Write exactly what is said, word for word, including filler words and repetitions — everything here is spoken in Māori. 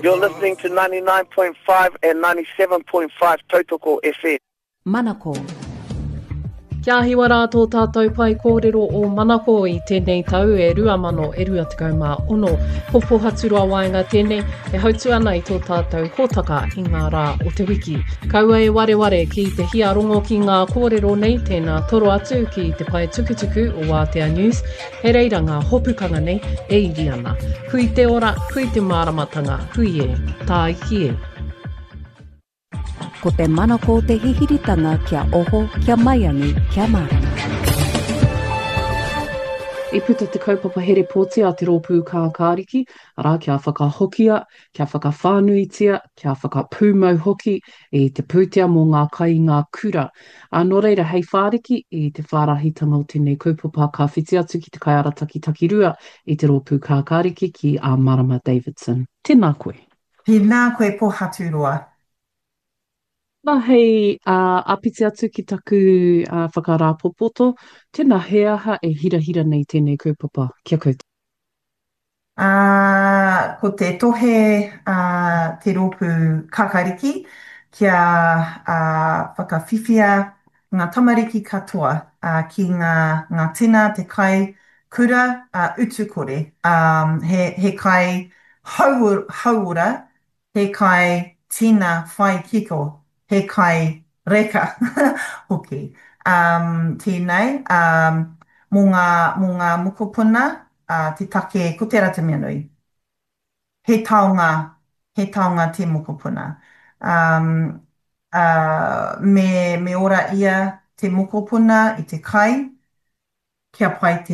You're listening to ninety-nine point five and ninety-seven point five Tautoko F M. Manako. Kia hiwa rātou tātou pai kōrero o Manako i tēnei tau e rua mano e rua tekau mā ono. Popo haturua waenga tēnei e hautu ana i tō tātou hōtaka i ngā rā o te wiki. Kaua e ware ware ki te hia rongo ki ngā kōrero nei tēnā toro atu ki te pai tukutuku o Wātea News. He reira ngā hopukanga nei e iri ana. Hui te ora, hui te māramatanga, hui e, tā iki e. Ko te manako te hihiritanga kia oho, kia maiangi, kia marama. I puta te kaupapa here pōti a te rōpū kākāriki, arā kia whakahokia, kia whakawhānuitia, kia whakapūmau hoki e te pūtea mō ngā kai ngā kura. Anō reira hei whāriki i te whārahitanga o tēnei kaupapa ka whiti atu ki te kaiarataki takirua i te rōpū kākāriki ki a Marama Davidson. Tēnā koe. Tēnā koe pōhaturoa. Nā hei uh, apiti atu ki taku uh, whakarāpopoto, tēnā he aha e hira hira nei tēnei kaupapa. Kia koutou. Uh, ko te tohe uh, te rōpū kākāriki, kia uh, whakawhiwhia ngā tamariki katoa uh, ki ngā, ngā tina te kai kura uh, utukore. Um, he, he kai hau, hauora, he kai tina whai kiko. He kai reka hoki. Um, tēnei, um, mō ngā, mō ngā mokopuna, uh, te take ko te rata mea nui. He taonga, he taonga te mokopuna. Um, uh, me, me ora ia te mokopuna i te kai, kia pai te